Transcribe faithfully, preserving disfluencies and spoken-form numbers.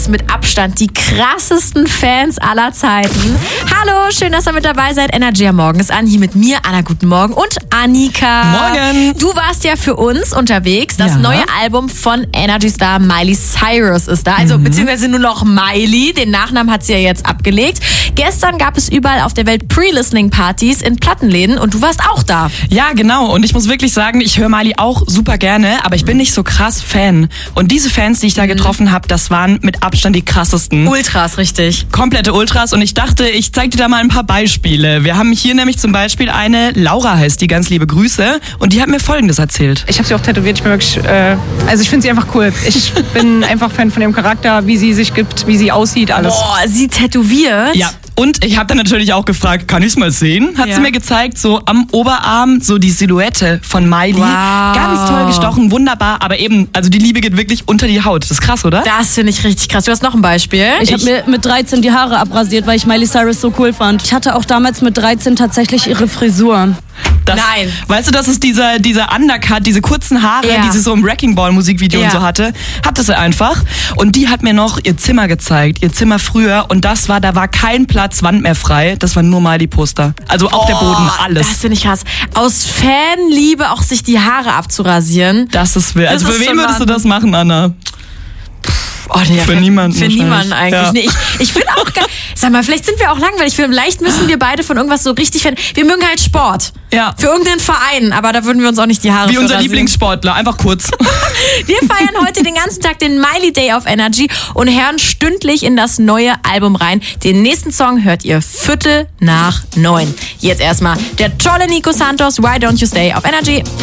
Songs mit Abstand die krassesten Fans aller Zeiten. Hallo, schön, dass ihr mit dabei seid. Energy am Morgen ist an, hier mit mir, Anna, guten Morgen, und Annika. Morgen. Du warst ja für uns unterwegs. Das ja. neue Album von Energy Star Miley Cyrus ist da. Also, mhm. beziehungsweise nur noch Miley. Den Nachnamen hat sie ja jetzt abgelegt. Gestern gab es überall auf der Welt Pre-Listening-Partys in Plattenläden und du warst auch da. Ja, genau. Und ich muss wirklich sagen, ich höre Miley auch super gerne, aber ich bin nicht so krass Fan. Und diese Fans, die ich da getroffen habe, das waren mit Abstand die krassesten. Ultras, richtig. Komplette Ultras. Und ich dachte, ich zeig dir da mal ein paar Beispiele. Wir haben hier nämlich zum Beispiel eine, Laura heißt die, ganz liebe Grüße. Und die hat mir Folgendes erzählt. Ich habe sie auch tätowiert. Ich bin wirklich, äh, also ich finde sie einfach cool. Ich bin einfach Fan von ihrem Charakter, wie sie sich gibt, wie sie aussieht, alles. Boah, sie tätowiert? Ja. Und ich habe dann natürlich auch gefragt, kann ich es mal sehen? Hat ja. sie mir gezeigt, so am Oberarm, so die Silhouette von Miley. Wow. Ganz toll gestochen, wunderbar. Aber eben, also die Liebe geht wirklich unter die Haut. Das ist krass, oder? Das finde ich richtig krass. Du hast noch ein Beispiel. Ich, ich habe mir mit dreizehn die Haare abrasiert, weil ich Miley Cyrus so cool fand. Ich hatte auch damals mit dreizehn tatsächlich ihre Frisur. Das, Nein. Weißt du, das ist dieser, dieser Undercut, diese kurzen Haare, ja. die sie so im Wrecking Ball Musikvideo ja. und so hatte. Hatte sie einfach. Und die hat mir noch ihr Zimmer gezeigt, ihr Zimmer früher. Und das war, da war kein Platz, Wand mehr frei. Das waren nur Miley-Poster. Also auch oh, der Boden, alles. Das finde ich krass. Aus Fanliebe auch sich die Haare abzurasieren. Das ist wild. Also das für ist wen würdest du das machen, Anna? Oh, nee, für niemanden. Für niemanden eigentlich. Ja. Nee, ich ich finde auch geil. Sag mal, vielleicht sind wir auch langweilig. Vielleicht müssen wir beide von irgendwas so richtig fan. Wir mögen halt Sport. Ja. Für irgendeinen Verein, aber da würden wir uns auch nicht die Haare Wie unser rasieren. Lieblingssportler, einfach kurz. Wir feiern heute den ganzen Tag den Miley Day auf Energy und hören stündlich in das neue Album rein. Den nächsten Song hört ihr Viertel nach neun. Jetzt erstmal der tolle Nico Santos, Why Don't You Stay auf Energy.